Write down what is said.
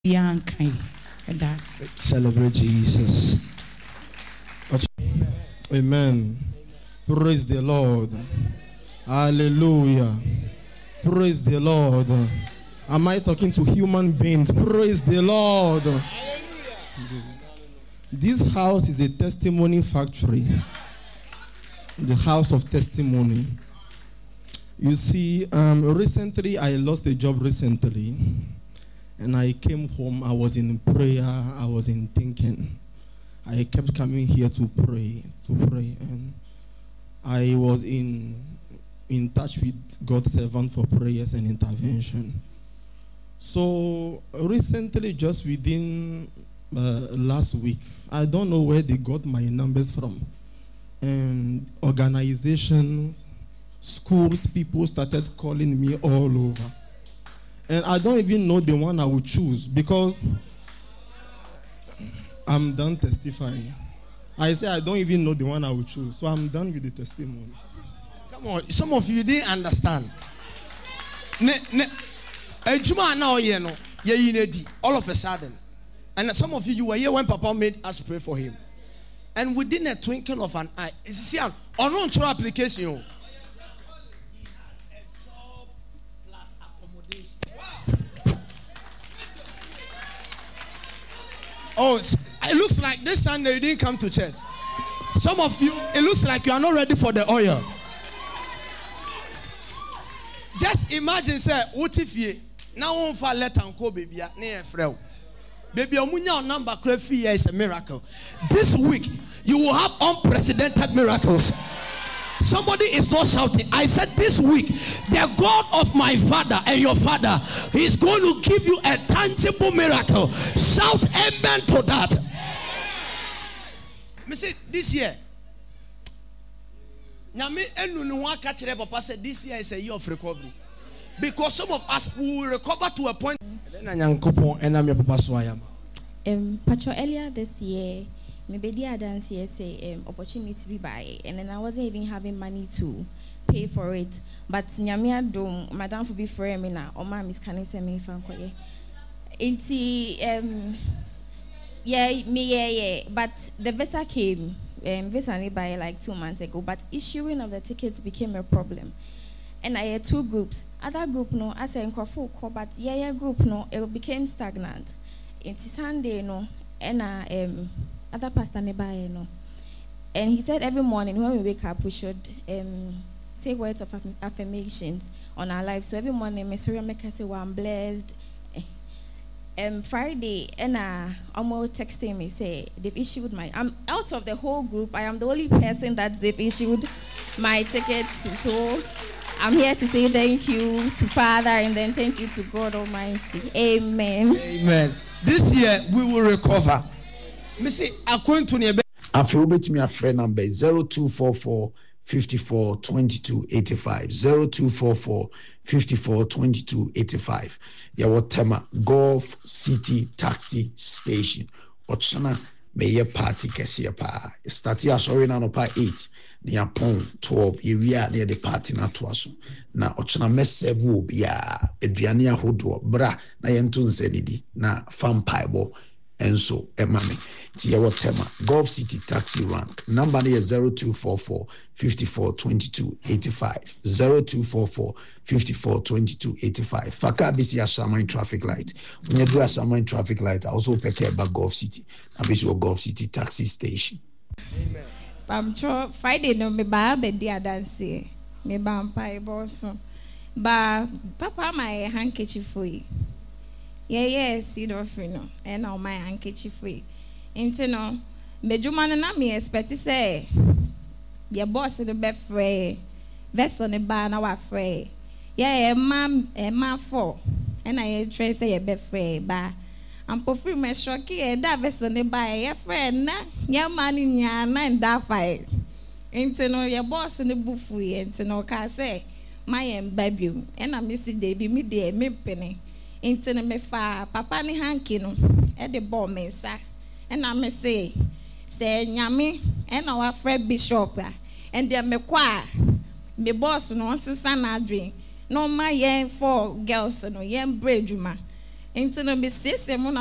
Bianca. And that's it. Celebrate Jesus. Amen. Amen. Praise the Lord. Hallelujah. Praise the Lord. Am I talking to human beings? Praise the Lord. This house is a testimony factory. The house of testimony. You see, recently I lost a job recently. And I came home, I was in prayer, I was in thinking. I kept coming here to pray. And I was in touch with God's servant for prayers and intervention. So recently, just within last week, I don't know where they got my numbers from. And organizations, schools, people started calling me all over. And I don't even know the one I would choose because I'm done testifying. I say I don't even know the one I would choose. So I'm done with the testimony. Come on, some of you didn't understand. All of a sudden. And some of you were here when Papa made us pray for him. And within a twinkle of an eye, see on non application. Oh, it looks like this Sunday you didn't come to church. Some of you, it looks like you are not ready for the oil. Just imagine, say, what if you now on for let and go, baby, near Frel. Baby, your number fee is a miracle. This week, you will have unprecedented miracles. Somebody is not shouting. I said this week, the God of my father and your father is going to give you a tangible miracle. Shout amen to that. Me say this year. Papa said this year is a year of recovery. Because some of us will recover to a point. Pacho, earlier this year, maybe I didn't see opportunity to be by, and then I wasn't even having money to pay for it. But Nyamia do Madam for be free me now, or my Miss Canning send me from Koye. Yeah. But the visa came, visa by like 2 months ago. But issuing of the tickets became a problem, and I had two groups. Other group no, I said but yeah group no, it became stagnant. It's Sunday no, and other pastor nearby, no. And he said every morning when we wake up, we should say words of affirmations on our lives. So every morning, Messiah make us say, well, I'm blessed. Friday, and almost texting me, say, they've issued I'm out of the whole group. I am the only person that they've issued my tickets to. So I'm here to say thank you to Father and then thank you to God Almighty. Amen. Amen. This year, we will recover. Missy, according to me, I feel better. Me a friend number 0244 54 22 85 0244 54 22 85. Ya watema Gulf City Taxi Station. Ochana meye party kesi pa. Start ya sorry na no pa 8. Ni apon 12. Area near the party na toaso. Na ochana mesevu bia eduane ahodo bra na yentu nsenidi na fampaibo. Enso emame tiye wotema Gulf City Taxi Rank number is 0244 54 22 85 0244 54 22 85. Faka bisi Ashaman traffic light. When you do Ashaman traffic light, I also pick about Gulf City. I bisi Gulf City Taxi Station. Amen. Pamcho Friday no me ba be dia dance me ba mpa eboso ba papa my handkerchief for you. Yes, you don't know. And now my handkerchief free. Into no, Bejumana na me expect to say, your boss in the bed free, vest on the bar now a free. Yeah, ma'am, for, and I trace say a bed free, ba. I'm free my shocky, that vest on the bar, your friend, your man in your nine that fight. Into no, your boss in the buffet, into no car say, my baby, and I miss it, baby, me dear, me penny. Into me fa papa ni hanky no e de ball me nsa e na me say nyame e na wa frɛ bishop and dem me kwa me boss no sesa na adwen no ma yen for girls no yen bredwuma Nti no me sese mo na